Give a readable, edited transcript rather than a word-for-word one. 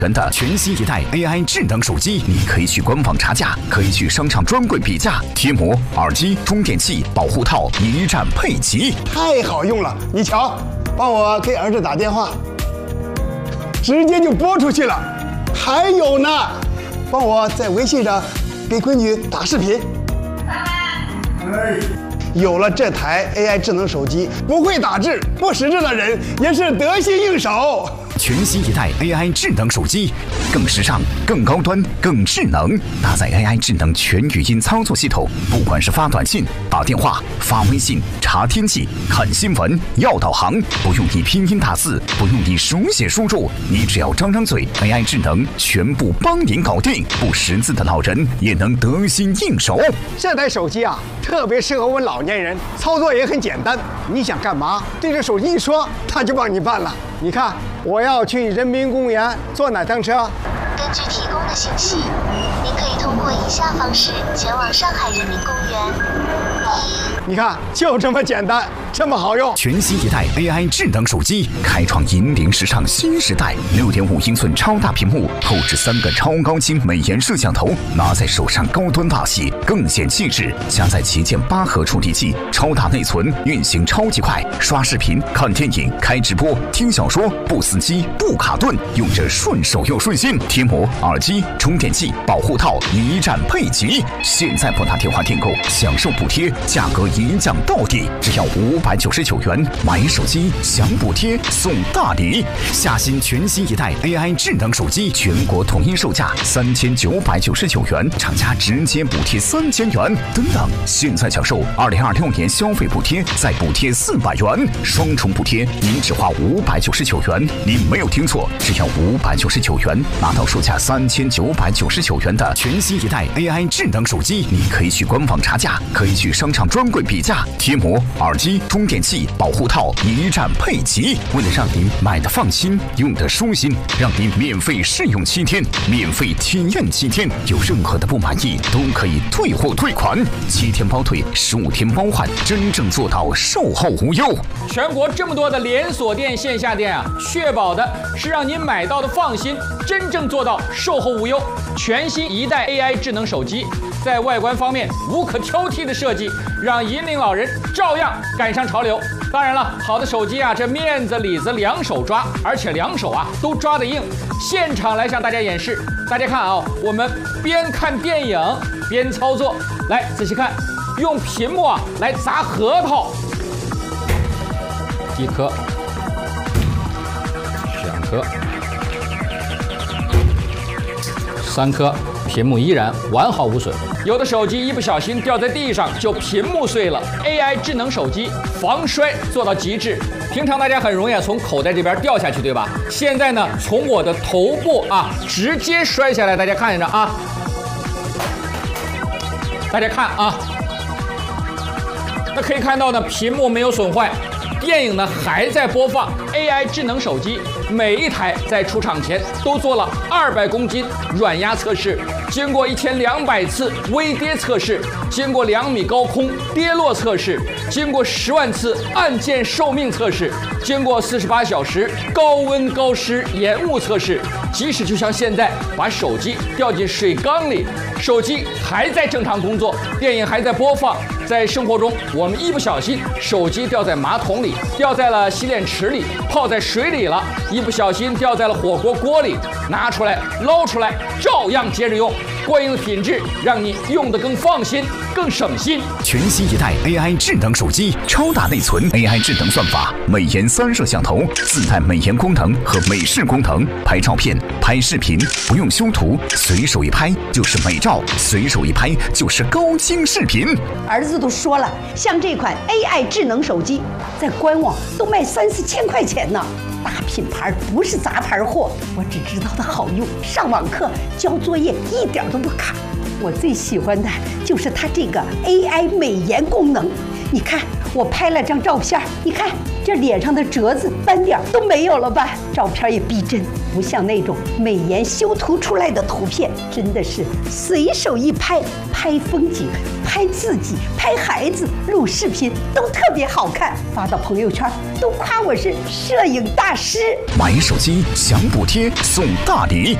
的全新一代 AI 智能手机，你可以去官网查价，可以去商场专柜比价，贴膜、耳机、充电器、保护套一站配齐， 太好用了！你瞧，帮我给儿子打电话，直接就拨出去了。还有呢，帮我在微信上给闺女打视频。有了这台 AI 智能手机，不会打字、不识字的人也是得心应手。 全新一代 AI 智能手机，更时尚、更高端、更智能，搭载 AI 智能全语音操作系统，不管是发短信、打电话、发微信、查天气、看新闻、要导航，不用你拼音打字，不用你手写输入，你只要张张嘴 ，AI 智能全部帮您搞定，不识字的老人也能得心应手。 这台手机啊，特别适合我们老年人，操作也很简单。你想干嘛，对着手机一说，它就帮你办了。你看，我要去人民公园坐哪趟车？ 根据提供的信息，您可以通过以下方式前往上海人民公园。 你看，就这么简单，这么好用。 全新一代 AI 智能手机，开创引领时尚新时代。6.5英寸超大屏幕，后置3个超高清美颜摄像头，拿在手上高端大气，更显气质。加载旗舰8核处理器，超大内存，运行超级快，刷视频、看电影、开直播、听小说，不死机、不卡顿，用着顺手又顺心。贴膜、耳机、充电器、保护套一站配齐。现在拨打电话订购，享受补贴，价格一降到底，只要599元，买手机享补贴送大礼。下新全新一代 AI 智能手机，全国统一售价3999元，厂家直接补贴3000元。等等，现在享受2026年消费补贴，再补贴400元，双重补贴，您只花599元。您没有听错，只要599元，拿到售价3999元的全新一代 AI 智能手机。你可以去官网查价，可以去商场专柜比价，贴膜、耳机、充电器、保护套一站配齐。为了让您买的放心，用的舒心，让您免费试用7天，免费体验7天，有任何的不满意都可以退货退款，7天包退，15天包换，真正做到售后无忧。 全国这么多的连锁店、线下店啊，确保的是让您买到的放心，真正做到售后无忧。全新一代 AI 智能手机，在外观方面无可挑剔的设计，让引领老人照样赶上潮流。当然了，好的手机啊，这面子里子两手抓，而且两手啊都抓得硬。现场来向大家演示，大家看啊，我们边看电影边操作，来仔细看，用屏幕啊来砸核桃，1颗、2颗、3颗，屏幕依然完好无损。有的手机一不小心掉在地上就屏幕碎了。AI 智能手机防摔做到极致。平常大家很容易从口袋这边掉下去，对吧？现在呢，从我的头部啊直接摔下来，大家看着啊，大家看啊，那可以看到呢，屏幕没有损坏。电影呢还在播放。AI 智能手机每一台在出厂前都做了200公斤软压测试，经过1200次微跌测试，经过2米高空跌落测试，经过10万次按键寿命测试，经过48小时高温高湿延误测试。即使就像现在把手机掉进水缸里，手机还在正常工作，电影还在播放。在生活中，我们一不小心手机掉在马桶里，掉在了洗脸池里，泡在水里了，一不小心掉在了火锅锅里，拿出来捞出来，照样接着用。过硬的品质让你用得更放心，更省心。 全新一代 AI 智能手机，超大内存 AI 智能算法，美颜3摄像头，自带美颜功能和美视功能，拍照片、拍视频不用修图，随手一拍就是美照，随手一拍就是高清视频。 儿子都说了，像这款 AI 智能手机，在官网都卖3-4千块钱呢。大品牌不是杂牌货，我只知道它好用，上网课交作业一点都不卡。我最喜欢的就是它这个 AI 美颜功能。你看，我拍了张照片，你看这脸上的褶子斑点都没有了吧？照片也逼真，不像那种美颜修图出来的图片，真的是随手一拍，拍风景、拍自己、拍孩子、录视频都特别好看，发到朋友圈都夸我是摄影大师。 买手机享补贴送大礼。